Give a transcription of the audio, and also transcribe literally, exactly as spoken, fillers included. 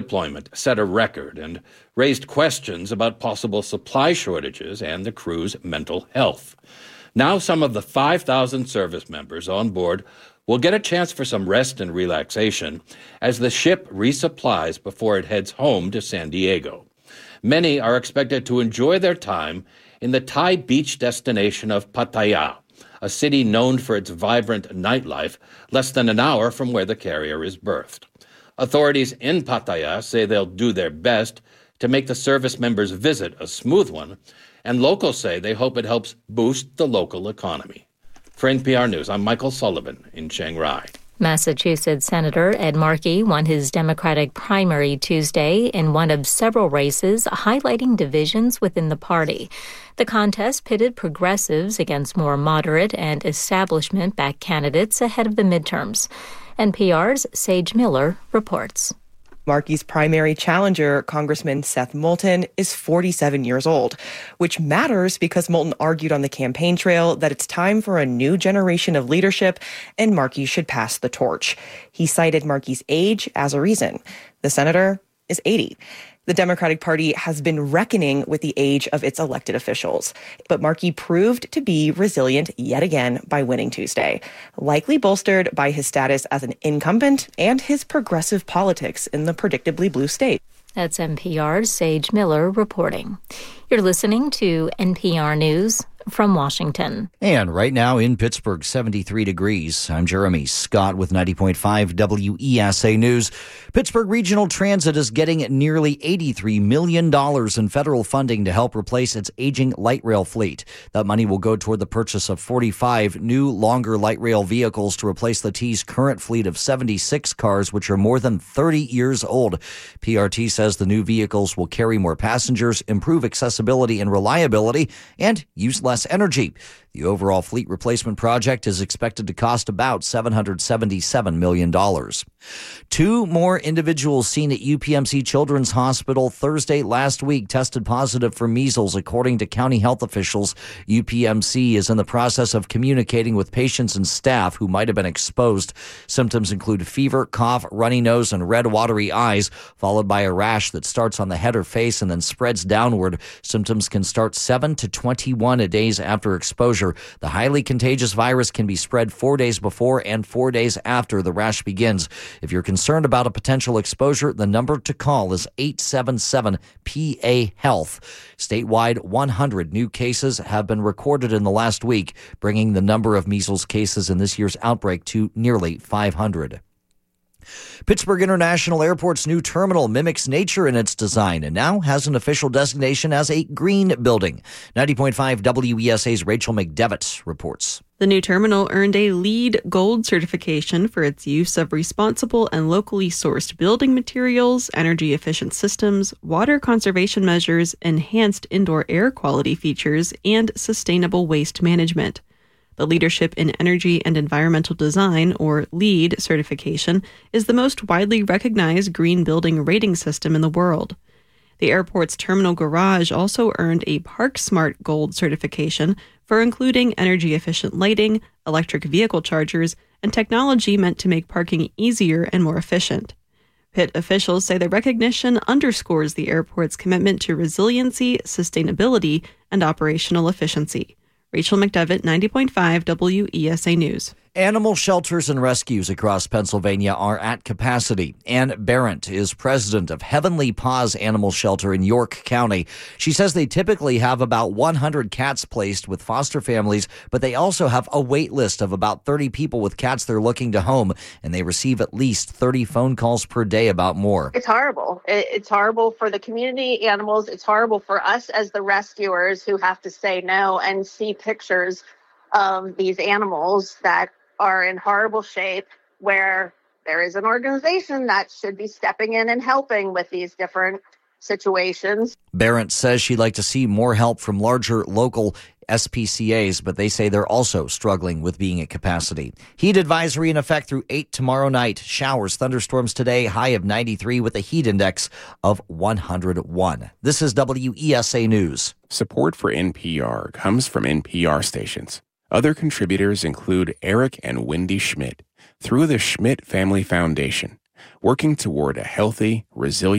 Deployment set a record and raised questions about possible supply shortages and the crew's mental health. Now some of the five thousand service members on board will get a chance for some rest and relaxation as the ship resupplies before it heads home to San Diego. Many are expected to enjoy their time in the Thai beach destination of Pattaya, a city known for its vibrant nightlife less than an hour from where the carrier is berthed. Authorities in Pattaya say they'll do their best to make the service members' visit a smooth one, and locals say they hope it helps boost the local economy. For N P R News, I'm Michael Sullivan in Chiang Rai. Massachusetts Senator Ed Markey won his Democratic primary Tuesday in one of several races, highlighting divisions within the party. The contest pitted progressives against more moderate and establishment-backed candidates ahead of the midterms. N P R's Sage Miller reports. Markey's primary challenger, Congressman Seth Moulton, is forty-seven years old, which matters because Moulton argued on the campaign trail that it's time for a new generation of leadership and Markey should pass the torch. He cited Markey's age as a reason. The senator is eighty. The Democratic Party has been reckoning with the age of its elected officials, but Markey proved to be resilient yet again by winning Tuesday, likely bolstered by his status as an incumbent and his progressive politics in the predictably blue state. That's N P R's Sage Miller reporting. You're listening to N P R News from Washington. And right now in Pittsburgh, seventy-three degrees. I'm Jeremy Scott with ninety point five W E S A News. Pittsburgh Regional Transit is getting nearly eighty-three million dollars in federal funding to help replace its aging light rail fleet. That money will go toward the purchase of forty-five new, longer light rail vehicles to replace the T's current fleet of seventy-six cars, which are more than thirty years old. P R T says the new vehicles will carry more passengers, improve accessibility and reliability, and use less energy. The overall fleet replacement project is expected to cost about seven hundred seventy-seven million dollars. Two more individuals seen at U P M C Children's Hospital Thursday last week tested positive for measles, according to county health officials. U P M C is in the process of communicating with patients and staff who might have been exposed. Symptoms include fever, cough, runny nose, and red watery eyes, followed by a rash that starts on the head or face and then spreads downward. Symptoms can start seven to twenty-one days after exposure. The highly contagious virus can be spread four days before and four days after the rash begins. If you're concerned about a potential exposure, the number to call is eight seven seven P A Health. Statewide, one hundred new cases have been recorded in the last week, bringing the number of measles cases in this year's outbreak to nearly five hundred. Pittsburgh International Airport's new terminal mimics nature in its design and now has an official designation as a green building. ninety point five W E S A's Rachel McDevitt reports. The new terminal earned a LEED Gold certification for its use of responsible and locally sourced building materials, energy-efficient systems, water conservation measures, enhanced indoor air quality features, and sustainable waste management. The Leadership in Energy and Environmental Design, or LEED certification, is the most widely recognized green building rating system in the world. The airport's terminal garage also earned a ParkSmart Gold certification for including energy-efficient lighting, electric vehicle chargers, and technology meant to make parking easier and more efficient. Pitt officials say the recognition underscores the airport's commitment to resiliency, sustainability, and operational efficiency. Rachel McDevitt, ninety point five W E S A News. Animal shelters and rescues across Pennsylvania are at capacity. Ann Barrett is president of Heavenly Paws Animal Shelter in York County. She says they typically have about one hundred cats placed with foster families, but they also have a wait list of about thirty people with cats they're looking to home, and they receive at least thirty phone calls per day about more. It's horrible. It's horrible for the community animals. It's horrible for us as the rescuers who have to say no and see pictures of these animals that are in horrible shape, where there is an organization that should be stepping in and helping with these different situations. Barrett says she'd like to see more help from larger local S P C As, but they say they're also struggling with being at capacity. Heat advisory in effect through eight tomorrow night. Showers, thunderstorms today, high of ninety-three with a heat index of one hundred one. This is W E S A News. Support for N P R comes from N P R stations. Other contributors include Eric and Wendy Schmidt through the Schmidt Family Foundation, working toward a healthy, resilient